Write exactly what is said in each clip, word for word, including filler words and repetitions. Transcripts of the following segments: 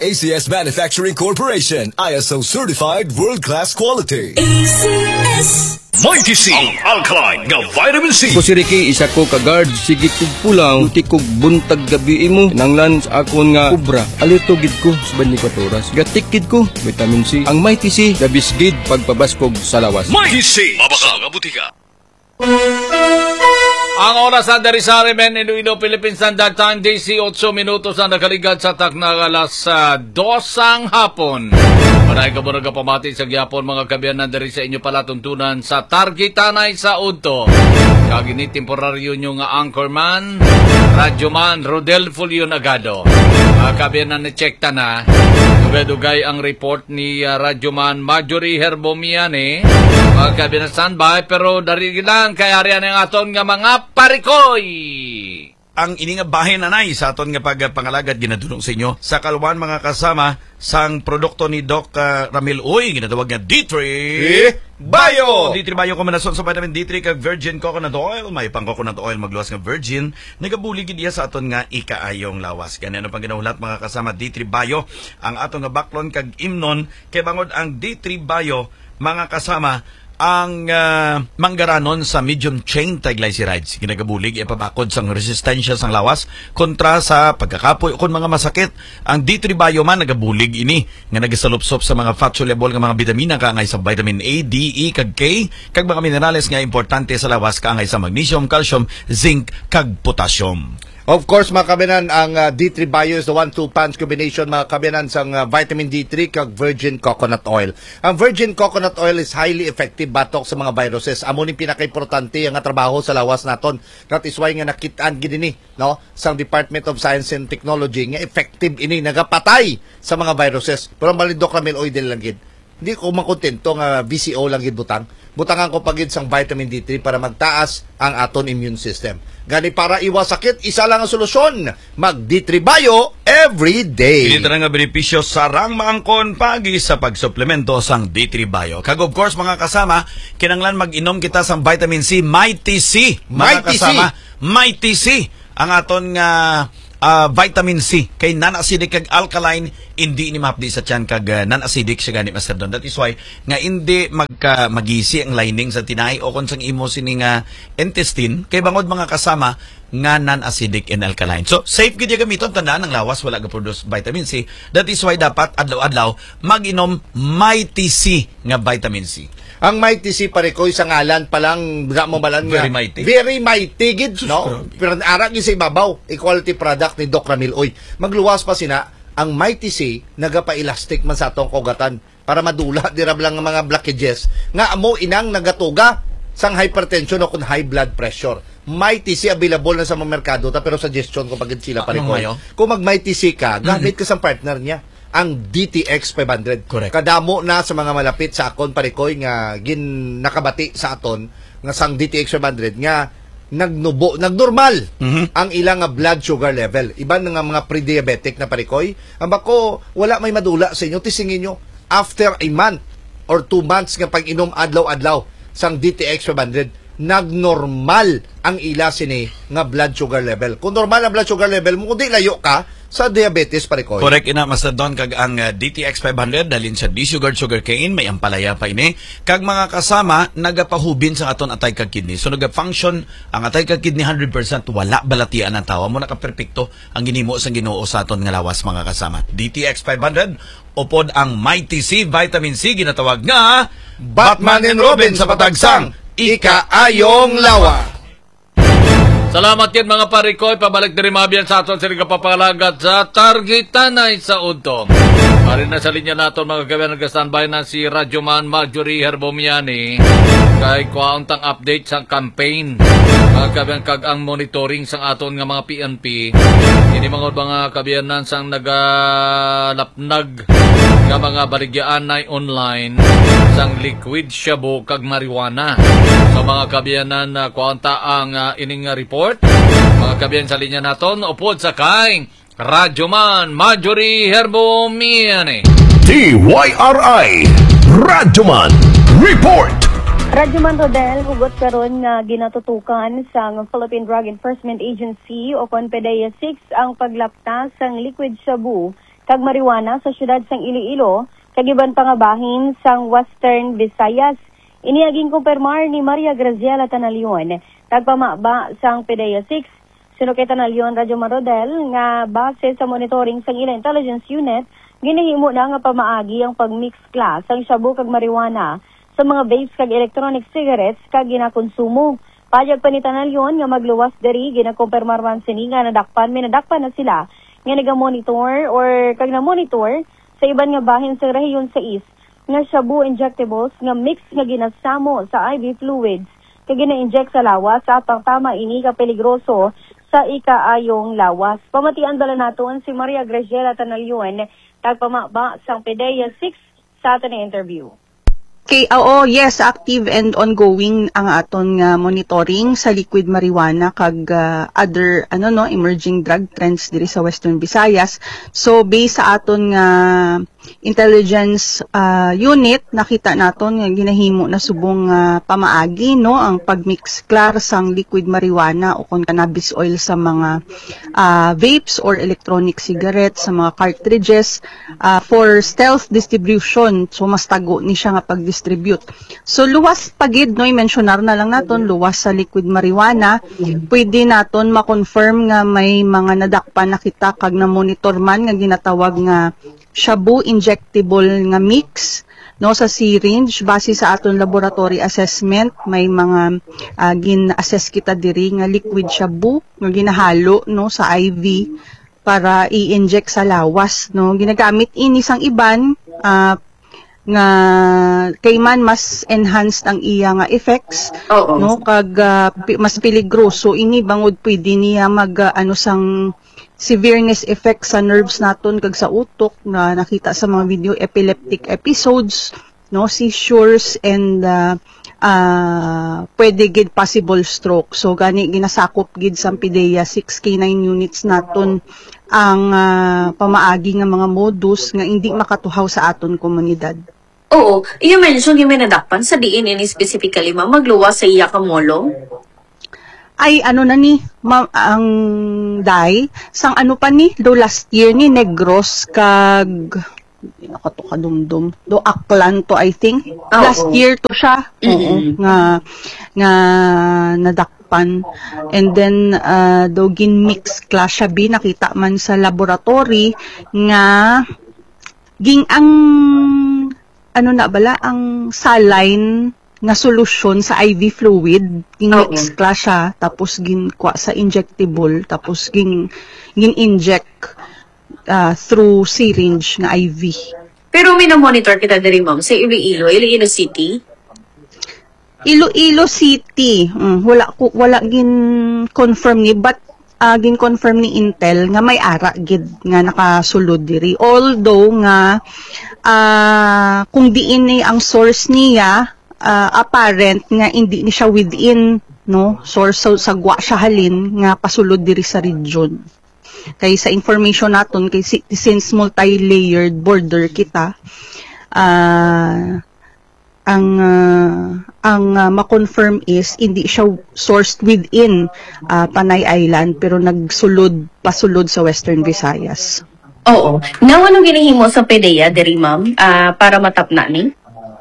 A C S Manufacturing Corporation, I S O certified world-class quality. A C S Mighty C, ang alkaline nga vitamin C. Ko si Ricky, isa ko ka-guard, sige kog pulaw, uti kog buntag gabi imo, nanglan sa akon nga kubra, alito gid ko sa bani oras. Gatikid ko, vitamin C. Ang Mighty C, dabisgid pagpabaskog sa lawas. Mighty C, mabaka nga butika. Ang oras sa Darisari Men, Iloilo, Philippines Standard Time, D C eight minutos ang nakaligad sa takna alas uh, dosang hapon. Panay ka muna ka pamati sa gyapon mga kabiyan na dari sa inyo palatuntunan sa Targitanay sa Udto. Kagini temporaryo nyo nga anchorman, radyoman, Rodelfo Leon Agado. Mga kabiyan na na-check ta na, dugay-dugay ang report ni uh, radyoman Marjorie Herbomiane. Mga kabiyan na standby, pero dari lang kaya riyan ang aton nga mga parikoy. Ang ini nga bahin nanay sa aton nga pagpangalagad ginadulong sa inyo sa kalwan mga kasama sang produkto ni Doc uh, Ramil Uy ginatawag nga D three Bio. D three Bio kombinasyon sa vitamin D three kag virgin coconut oil, may pang coconut oil magluwas nga virgin, nagabuli gid iya sa aton nga ikaayong lawas. Kani ano pang ginahulat mga kasama D three Bio ang aton nga baklon kag imnon kay bangod ang D three Bio mga kasama ang uh, manggaranon sa medium chain triglycerides. Ginagabulig ipabakod sang resistensya sang lawas kontra sa pagkakapoy kung mga masakit. Ang D three Bio man nagabulig ini nga nagasalupsop sa mga fat soluble nga mga bitamina kaangay sa vitamin A, D, E kag K kag mga minerales nga importante sa lawas kaangay sa magnesium, calcium, zinc kag potassium. Of course, mga kabinan, ang uh, D three Bio is the one two punch combination, mga kabinan, sang uh, vitamin D three kag virgin coconut oil. Ang virgin coconut oil is highly effective batok sa mga viruses. Amo ni pinaka-importante ang trabaho sa lawas naton. That is why nga nakitaan gid ini, no, sang Department of Science and Technology nga effective ini nagapatay sa mga viruses. Pero malindok Ramil oil din lang gid. Hindi ko makontento nga V C O lang gid butang. Butangan ko pagid sang vitamin D three para magtaas ang aton immune system. Gani para iwas sakit, isa lang ang solusyon. Mag D three Bio every day. Pinita nga benepisyo sarang maangkon pagi sa pagsuplemento sang D three Bio. Kag of course mga kasama, kinanglan mag-inom kita sang vitamin C, Mighty C. Mga Mighty kasama, C. Mighty C. Ang aton nga uh, vitamin C kay non-acidic kag alkaline, hindi ni mapdi sa tiyan kag uh, non-acidic siya gani Master Don. That is why nga hindi magka magisi ang lining sa tinay o kon sang imo sini nga intestine kay bangod mga kasama nga non-acidic and alkaline. So safe gid gamiton, tandaan ang lawas wala ga produce vitamin C. That is why dapat adlaw-adlaw mag-inom Mighty C nga vitamin C. Ang Mighty C pare ko sa ngalan pa lang ga mo balan nga Very mighty. Very mighty gid, no. Pero ara gyud sa ibabaw, equality product ni Doc Ramil Uy. Magluwas pa sina ang Mighty C nagapa-elastic man sa atong kogatan para madula dirab lang ang mga blockages nga amo inang nagatuga sang hypertension o kun high blood pressure. Mighty C available na sa mga merkado ta, pero suggestion ko pagid sila pare ko. Kung mag Mighty C ka, gamit ka sa partner niya ang D T X five hundred. Correct. Kadamo na sa mga malapit sa akon parikoy nga gin nakabati sa aton nga sang D T X five hundred nga nagnubo, nagnormal Mm-hmm. ang ilang nga blood sugar level. Iban nga mga pre-diabetic na parikoy, ang bako wala may madula sa inyo, tisingin nyo after a month or two months nga pag-inom adlaw-adlaw sang D T X five hundred, nagnormal ang ila sini nga blood sugar level. Kung normal ang blood sugar level mo, kundi layo ka sa diabetes parikoy. Correct ina Master Don kag ang uh, D T X five hundred dalin sa D-sugar sugar cane, may ampalaya pa ini. Kag mga kasama nagapahubin sa aton atay kag kidney. So nagafunction ang atay kag kidney one hundred percent, wala balatian ang tawa mo, nakaperpekto ang ginimo sa Ginoo sa aton nga lawas mga kasama. D T X five hundred upod ang Mighty C vitamin C ginatawag nga Batman and Robin sa patagsang ikaayong lawa. Salamat yan mga parikoy. Pabalik na rin mabiyan sa aton sila kapapalagat sa Targitanay sa Udto. Marin na sa linya natin mga kabiyan nag-standby na si Radyoman Marjorie Herbomiani kay kuwang tang update sa campaign. Mga kabiyan kag ang monitoring sa aton nga mga P N P. Ini mga mga kabiyanan sang nagalapnag nga mga baligyaan na online sang liquid shabu kag marijuana. So mga kabiyanan na uh, kuwanta ang uh, ining uh, report. Mga kabiyan sa linya naton upod sa kaing Radyoman Marjorie Herbomiani. T Y R I Radyoman Report. Radyoman Rodel, hugot karon nga ginatutukan sa Philippine Drug Enforcement Agency o kon P D E A six ang paglaptas sang liquid shabu kag marijuana sa syudad sang Iloilo, kag iban pa nga bahin sang Western Visayas. Iniaging kumpirmar ni Maria Graziela Tanalion, tagpamaba sang P D E A six. Sinukay Tanalion Radyo Marodel nga base sa monitoring sang ila intelligence unit, ginahimo na nga pamaagi ang pag-mix class ang shabu kag marijuana sa mga vapes kag electronic cigarettes kag ginakonsumo. Payag pa ni Tanalion nga magluwas diri ginakumpirmar man sini nga nadakpan may nadakpan na sila nga naga-monitor or kag na-monitor sa iban nga bahin sa rehiyon sa East nga shabu injectables nga mix nga ginasamo sa I V fluids kag gina-inject sa lawas sa atang tama ini ka peligroso sa ikaayong lawas. Pamatian bala naton si Maria Graziela Tanalion tagpamaba sang P D E A six sa aton nga interview. Okay, oo, yes, active and ongoing ang aton nga monitoring sa liquid marijuana kag uh, other ano no emerging drug trends diri sa Western Visayas. So based sa aton nga intelligence uh, unit, nakita naton nga ginahimo na subong uh, pamaagi no ang pagmix klar sang liquid marijuana o kon cannabis oil sa mga uh, vapes or electronic cigarettes, sa mga cartridges uh, for stealth distribution. So mas tago ni siya nga pag-distribute. So luwas pagid no i-mentionar na lang naton luwas sa liquid marijuana. Pwede naton ma-confirm nga may mga nadakpan na kita kag na monitor man nga ginatawag nga shabu injectable nga mix no sa syringe base sa aton laboratory assessment. May mga uh, gin-assess kita diri nga liquid shabu nga ginahalo no sa I V para i-inject sa lawas no. Ginagamit ini sang iban uh, nga kay man mas enhanced ang iya nga effects. Oo. No kag uh, mas peligroso ini bangod pwede niya mag uh, ano sang severeness effect sa nerves naton kag sa utok na nakita sa mga video, epileptic episodes, no, seizures, and uh, uh, pwede gid possible stroke. So gani ginasakop gid sa P D E A six K nine units naton ang uh, pamaagi nga mga modus nga hindi makatuhaw sa aton komunidad. Oo, iyo mention yung minadakpan sa diin ini specifically ma magluwas sa iya ka molo. Ay ano na ni ma, ang dai sang ano pa ni do last year ni Negros kag nakato kadumdum do Aklan to I think oh, last oh. year to siya. Mm-hmm. Oo nga nga nadakpan and then uh, do gin mix class siya bi nakita man sa laboratory nga ging ang ano na bala ang saline nga solusyon sa I V fluid, gin-mix okay. siya, tapos gin-kwa sa injectable, tapos gin, gin-inject uh, through syringe na I V. Pero minamonitor kita diri ma'am sa Iloilo, Iloilo City? Iloilo City, mm, wala, wala gin-confirm ni, but uh, gin-confirm ni Intel nga may ara gid nga nakasulod diri. Although nga, uh, kung diin ni ang source niya, Uh, apparent nga hindi ni siya within no source so, sa gwa siya halin nga pasulod diri sa region. Kay sa information naton kay since multi-layered border kita uh, ang uh, ang uh, ma-confirm is hindi siya sourced within uh, Panay Island pero nagsulod pasulod sa Western Visayas. Oo. Now ano ginahimo sa P D E A diri ma'am uh, para matapna ni?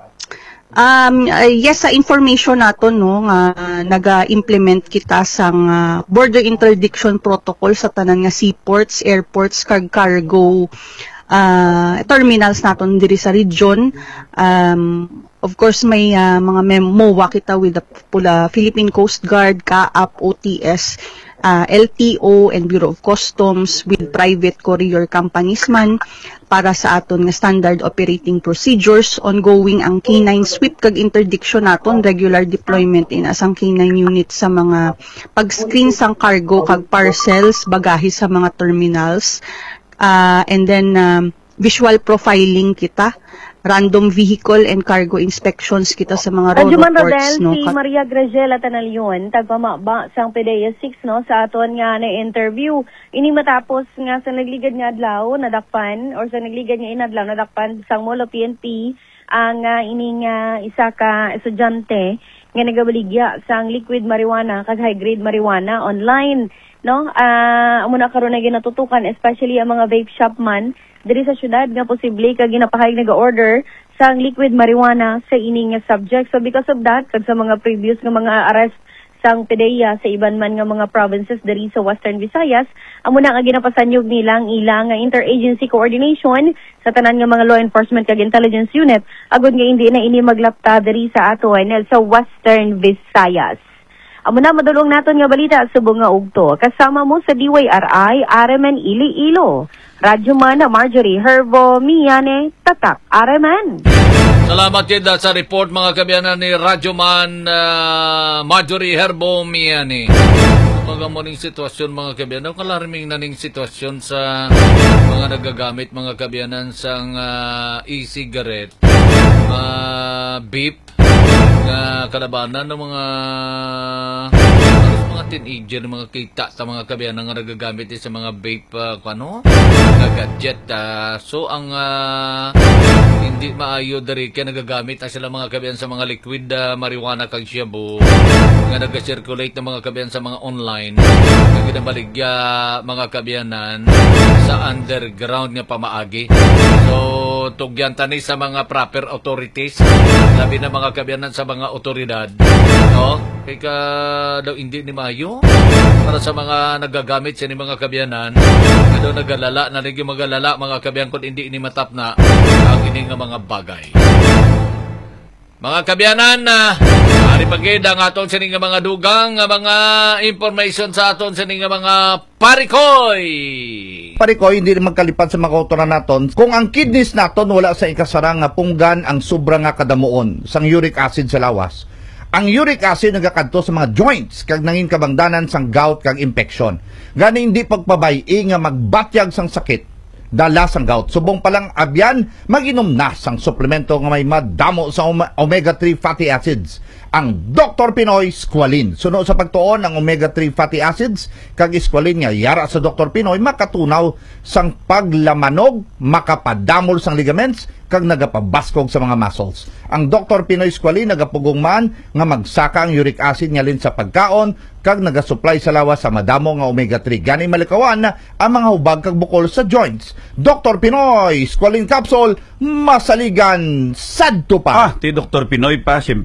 Um, uh, yes, sa information nato no nga uh, naga-implement kita sang uh, border interdiction protocol sa tanan nga seaports, airports kag cargo uh, terminals naton diri sa region. Um, of course may uh, mga MOA kita with the pula Philippine Coast Guard, C A A P, O T S, uh, L T O and Bureau of Customs with private courier companies man para sa aton nga standard operating procedures. Ongoing ang K nine sweep kag interdiction naton, regular deployment in asang K nine units sa mga pag-screen sang cargo kag parcels, bagahe sa mga terminals, uh, and then um, visual profiling kita, random vehicle and cargo inspections kita sa mga road reports. No? Si Maria Graziela Tanalion, tagpamaba sang P D E A six no, sa aton nga na-interview. Ini matapos nga sa nagligad nga adlaw, nadakpan, or sa nagligad nga inadlaw, nadakpan sang Molo P N P, ang uh, ining uh, isa ka estudyante nga nagabaligya sang liquid marijuana kag high grade marijuana online, no? Ah, amo na karon na ginatutukan especially ang mga vape shop man diri sa syudad nga posible kag ginapahayag naga-order sang liquid marijuana sa ining nga subject. So because of that, kag sa mga previous nga mga arrest sang P D E A sa iban man nga mga provinces diri sa Western Visayas, amo na nga ginapasanyog nilang ilang nga interagency coordination sa tanan nga mga law enforcement kag intelligence unit agud nga hindi na ini maglapta diri sa aton sa Western Visayas. Amo na madulong naton nga balita subong nga ugto. Kasama mo sa D Y R I Areman Iloilo. Radyo man Marjorie Herbo Miane Tatak Areman. Salamat yun sa report mga kabiyanan ni Radyoman uh, Marjorie Herbo Miani. Mga morning sitwasyon mga kabiyanan, kalariming naning sitwasyon sa mga nagagamit mga kabiyanan sang uh, e-cigarette, uh, beep, nga kalabanan ng mga mga teenager, mga kita sa mga kabiyanan nga nagagamit sa mga vape, uh, ano, gadget. Uh, so ang uh, hindi maayo dari kaya nagagamit ang sila mga kabiyan sa mga liquid uh, marijuana kag shabu nga nag-circulate ng mga kabiyan sa mga online nga ginabaligya mga kabiyanan sa underground nga pamaagi. So tugyan tani sa mga proper authorities, sabi na mga kabiyanan sa mga otoridad, no? Kaya ka daw hindi ni maayo para sa mga nagagamit sa ni mga kabiyanan nga daw nagalala na naging magalala mga kabiyan kung hindi ini matap na ang ini nga mga bagay. Mga kabiyanan, na uh, ari pagid ang aton sa nga mga dugang nga mga information sa aton sa nga mga parikoy. Parikoy, hindi rin magkalipad sa mga kautoran naton. Kung ang kidneys naton wala sa ikasarang nga punggan ang sobra nga kadamuon sang uric acid sa lawas. Ang uric acid nagakadto sa mga joints kag nangin kabangdanan sang gout kag infection. Gani hindi pagpabay-i nga magbatyag sang sakit dala sang gout. Subong palang abyan, mag-inom na sang suplemento nga may madamo sa omega three fatty acids. Ang Doctor Pinoy Squalene. Suno sa pagtuon ang omega three fatty acids kag squalene nga yara sa Doctor Pinoy makatunaw sang paglamanog, makapadamol sang ligaments kag nagapabaskog sa mga muscles. Ang Doctor Pinoy Squalene nagapugong man nga magsaka ang uric acid nyalin sa pagkaon kag nagasupply sa lawas sa madamo nga omega three. Gani malikawan ang mga hubag kag bukol sa joints. Doctor Pinoy Squalene Capsule, masaligan sadto pa. Ah, ti Doctor Pinoy pa, siyempre